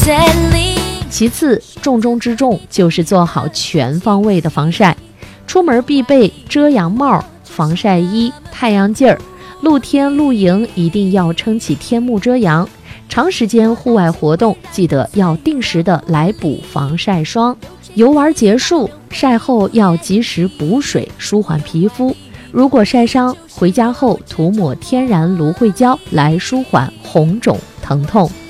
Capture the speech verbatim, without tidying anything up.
其次，重中之重就是做好全方位的防晒。出门必备遮阳帽、防晒衣、太阳镜儿，露天露营一定要撑起天幕遮阳。长时间户外活动，记得要定时的来补防晒霜。游玩结束，晒后要及时补水，舒缓皮肤。如果晒伤，回家后涂抹天然芦荟胶来舒缓红肿疼痛。